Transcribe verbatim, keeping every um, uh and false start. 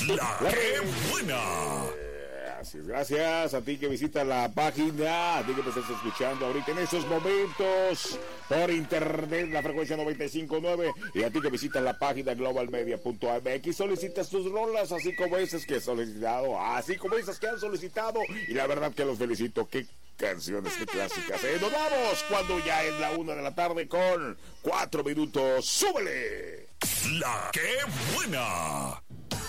La que buena. Gracias, gracias a ti que visitas la página, a ti que me estás escuchando ahorita en estos momentos por internet, la frecuencia noventa y cinco punto nueve, y a ti que visitas la página global media punto m x, solicitas tus rolas, así como esas que he solicitado, así como esas que han solicitado, y la verdad que los felicito. Qué canciones, qué clásicas, ¿eh? Nos vamos cuando ya es la una de la tarde con cuatro minutos. ¡Súbele! La que buena.